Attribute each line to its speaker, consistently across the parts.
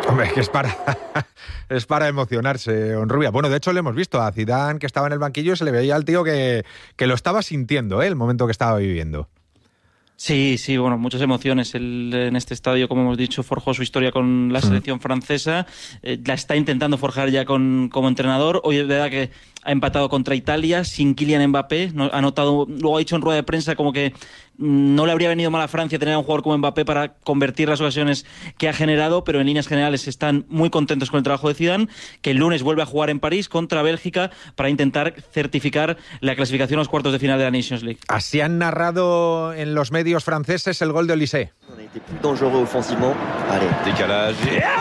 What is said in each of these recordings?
Speaker 1: Hombre, es que es para emocionarse, Honrubia. Bueno, de hecho lo hemos visto a Zidane, que estaba en el banquillo, se le veía al tío que lo estaba sintiendo, el momento que estaba viviendo.
Speaker 2: Sí, bueno, muchas emociones. Él en este estadio, como hemos dicho, forjó su historia con la selección francesa. La está intentando forjar ya como entrenador. Hoy es verdad que ha empatado contra Italia sin Kylian Mbappé. Luego ha dicho en rueda de prensa como que no le habría venido mal a Francia tener a un jugador como Mbappé para convertir las ocasiones que ha generado, pero en líneas generales están muy contentos con el trabajo de Zidane, que el lunes vuelve a jugar en París contra Bélgica para intentar certificar la clasificación a los cuartos de final de la Nations League.
Speaker 1: Así han narrado en los medios franceses el gol de Olysée.
Speaker 3: On a été plus dangereux offensivement. Allez.
Speaker 4: Décalage.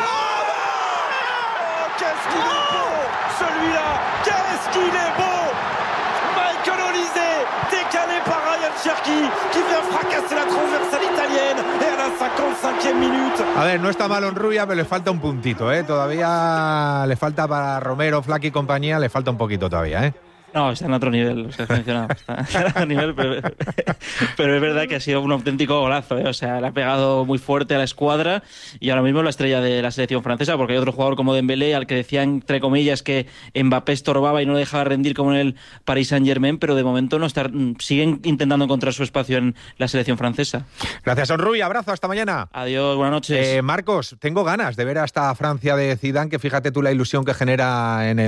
Speaker 5: Qu'est-ce qu'il est beau, celui-là. Qu'est-ce qu'il est beau. Michael Olysée, décalé par Ryan Cherki, qui vient fracasser la transversale italienne. Et à la 55e minute.
Speaker 1: A ver, no está mal Honrubia, pero le falta un puntito, ¿eh? Todavía le falta para Romero, Flack y compañía, le falta un poquito todavía, ¿eh?
Speaker 2: No, está en otro nivel, o sea, está en otro nivel, pero es verdad que ha sido un auténtico golazo, ¿eh? O sea, le ha pegado muy fuerte a la escuadra y ahora mismo es la estrella de la selección francesa, porque hay otro jugador como Dembélé, al que decían, entre comillas, que Mbappé estorbaba y no le dejaba rendir como en el Paris Saint-Germain, pero de momento siguen intentando encontrar su espacio en la selección francesa.
Speaker 1: Gracias, Honrubia, abrazo, hasta mañana.
Speaker 2: Adiós, buenas noches.
Speaker 1: Marcos, tengo ganas de ver a esta Francia de Zidane, que fíjate tú la ilusión que genera en el